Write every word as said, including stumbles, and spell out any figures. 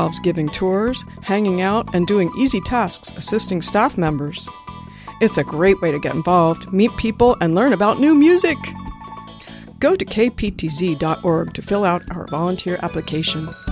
themselves giving tours, hanging out, and doing easy tasks assisting staff members. It's a great way to get involved, meet people, and learn about new music. Go to k p t z dot org to fill out our volunteer application.